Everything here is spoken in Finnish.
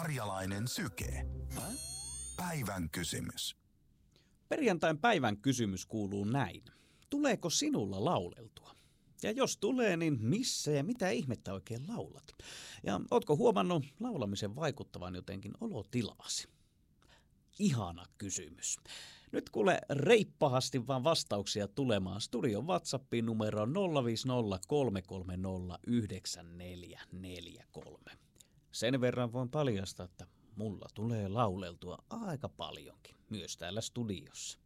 Karjalainen Syke. Päivän kysymys. Perjantain päivän kysymys kuuluu näin. Tuleeko sinulla lauleltua? Ja jos tulee, niin missä ja mitä ihmettä oikein laulat? Ja ootko huomannut laulamisen vaikuttavan jotenkin olotilaasi? Ihana kysymys. Nyt kuule reippahasti vaan vastauksia tulemaan studion WhatsAppiin numero 05030394443. Sen verran voin paljastaa, että mulla tulee lauleltua aika paljonkin, myös täällä studiossa.